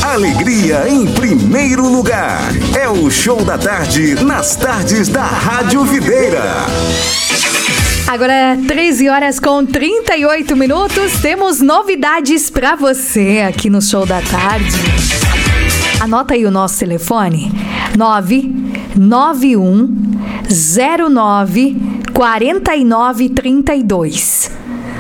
Alegria em primeiro lugar. É o Show da Tarde, nas tardes da Rádio Videira. Agora é 13h38. Temos novidades para você aqui no Show da Tarde. Anota aí o nosso telefone: 991094932.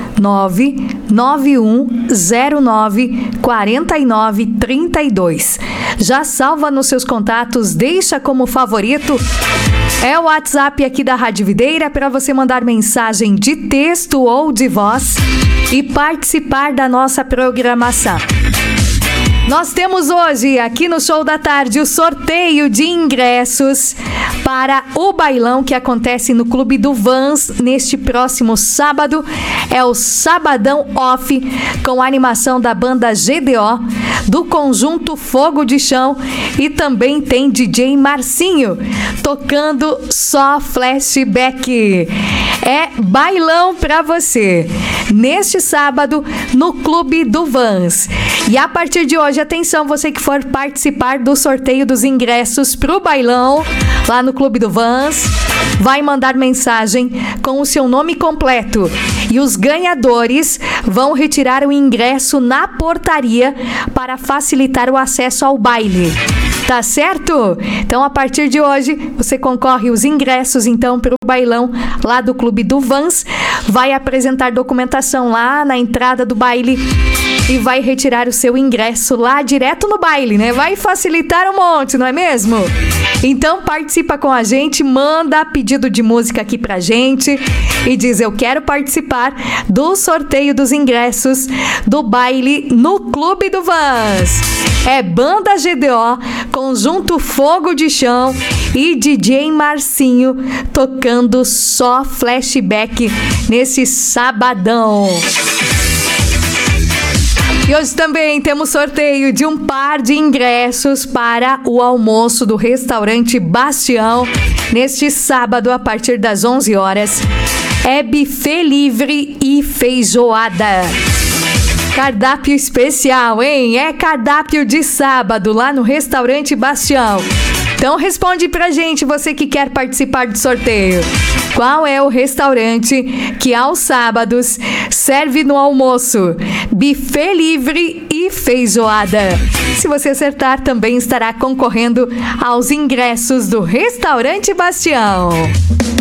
991094932. Já salva nos seus contatos, deixa como favorito. É o WhatsApp aqui da Rádio Videira para você mandar mensagem de texto ou de voz e participar da nossa programação. Nós temos hoje, aqui no Show da Tarde, o sorteio de ingressos para o bailão que acontece no Clube do Vans neste próximo sábado. É o Sabadão Off, com a animação da banda GDO, do conjunto Fogo de Chão, e também tem DJ Marcinho tocando só flashback. É bailão pra você neste sábado no Clube do Vans. E a partir de hoje, atenção, você que for participar do sorteio dos ingressos pro bailão lá no Clube do Vans, vai mandar mensagem com o seu nome completo e os ganhadores vão retirar o ingresso na portaria para facilitar o acesso ao baile. Tá certo? Então, a partir de hoje, você concorre os ingressos, então, para o bailão lá do Clube do Vans. Vai apresentar documentação lá na entrada do baile e vai retirar o seu ingresso lá direto no baile, né? Vai facilitar um monte, não é mesmo? Então, participa com a gente, manda pedido de música aqui pra gente e diz: eu quero participar do sorteio dos ingressos do baile no Clube do Vans. É Banda GDO, Conjunto Fogo de Chão e DJ Marcinho tocando só flashback nesse sabadão. E hoje também temos sorteio de um par de ingressos para o almoço do restaurante Bastião neste sábado a partir das 11 horas. É buffet livre e feijoada. Cardápio especial, hein? É cardápio de sábado lá no restaurante Bastião. Então responde pra gente, você que quer participar do sorteio. Qual é o restaurante que aos sábados serve no almoço buffet livre e feijoada? Se você acertar, também estará concorrendo aos ingressos do restaurante Bastião.